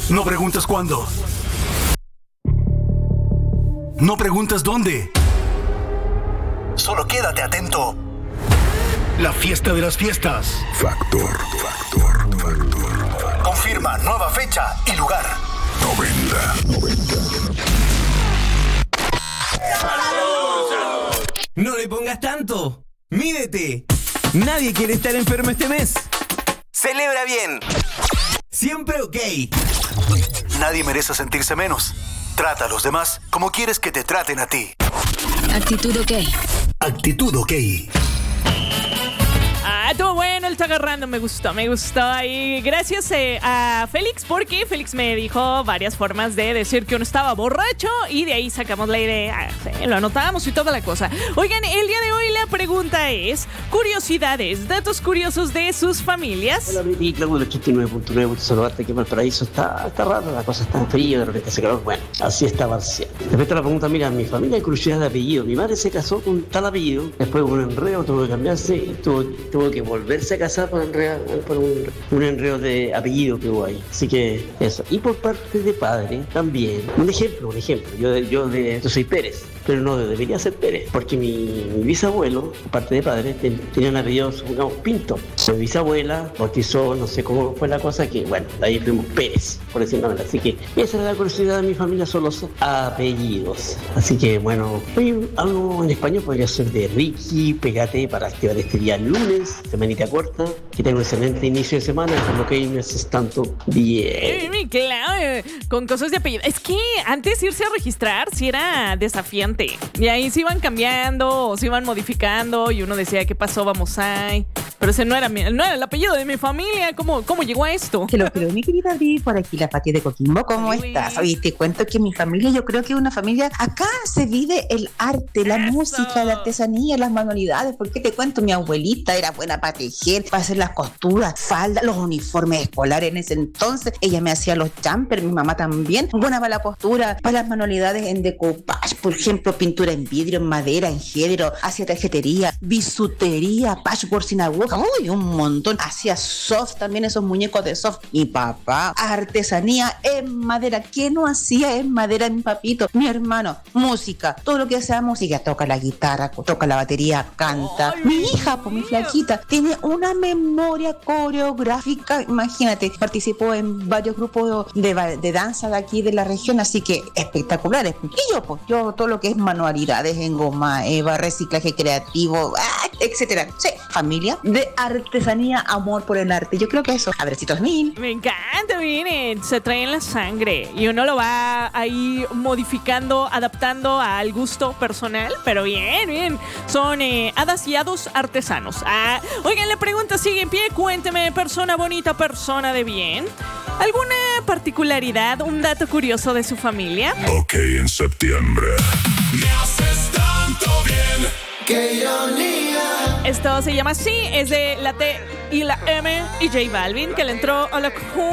No preguntas cuándo. No preguntas dónde. Solo quédate atento. La fiesta de las fiestas. Factor. Confirma nueva fecha y lugar. 90. No le pongas tanto. Mídete. Nadie quiere estar enfermo este mes. Celebra bien. Siempre ok. Nadie merece sentirse menos. Trata a los demás como quieres que te traten a ti. Actitud ok. Actitud ok. Estuvo bueno el agarrando, me gustó. Y gracias a Félix, porque Félix me dijo varias formas de decir que uno estaba borracho y de ahí sacamos la idea. Sí, lo anotamos y toda la cosa. Oigan, el día de hoy la pregunta es: curiosidades, datos curiosos de sus familias. Hola, Betty, Claudio, el 89.9, saludarte aquí en Valparaíso. Está raro, la cosa está frío, de repente hace calor. Bueno, así está Barcia. Respecto a la pregunta, mira, mi familia hay curiosidad de apellido. Mi madre se casó con tal apellido, después hubo un enredo, tuvo que cambiarse, tuvo que volverse a casar por un enredo de apellido que hubo ahí. Así que eso. Y por parte de padre también. Un ejemplo. Yo soy Pérez, pero no debería ser Pérez, porque mi bisabuelo, por parte de padre, tenía un apellido, supongamos, Pinto. Mi bisabuela bautizó, no sé cómo fue la cosa, que bueno, de ahí fuimos Pérez, por decirlo así. Así que esa es la curiosidad de mi familia, son los apellidos. Así que bueno, algo en español podría ser de Ricky, pégate para activar este día lunes, semanita corta, que tenga un excelente inicio de semana, como que no es tanto bien. Claro, con cosas de apellido. Es que antes irse a registrar sí era desafiante. Y ahí se iban cambiando o se iban modificando y uno decía, ¿qué pasó? Vamos ahí. Pero ese no era el apellido de mi familia. ¿Cómo llegó a esto? Hello, mi querida Vi, por aquí la Pati de Coquimbo. ¿Cómo estás? Oye, te cuento que mi familia, yo creo que es una familia, acá se vive el arte, la música, la artesanía, las manualidades. Porque te cuento, mi abuelita era buena para tejer, para hacer las costuras, faldas, los uniformes escolares en ese entonces. Ella me hacía los jumpers, mi mamá también. Buena para la costura, para las manualidades en decoupage, por ejemplo, pintura en vidrio, en madera, en género, hacía tarjetería, bisutería, patchwork sin aguja. Uy, un montón. Hacía soft también, esos muñecos de soft. Mi papá, artesanía en madera. ¿Qué no hacía en madera mi papito? Mi hermano, música. Todo lo que sea música. Toca la guitarra, toca la batería, canta. Mi hija, pues mi flaquita, tiene una memoria coreográfica. Imagínate, participó en varios grupos de danza de aquí de la región, así que espectaculares. Y yo todo lo que es manualidades en goma, eva, reciclaje creativo, etcétera. Sí, familia de artesanía, amor por el arte. Yo creo que eso. Abrecitos mil. Me encanta, viene. Se trae en la sangre y uno lo va ahí modificando, adaptando al gusto personal. Pero bien. Son hadas y hados artesanos. Oigan, la pregunta sigue en pie. Cuénteme, persona bonita, persona de bien, ¿alguna particularidad, un dato curioso de su familia? Ok, en septiembre. Me haces tanto bien que ironía. Esto se llama así, es de la T y la M y J Balvin, que le entró a la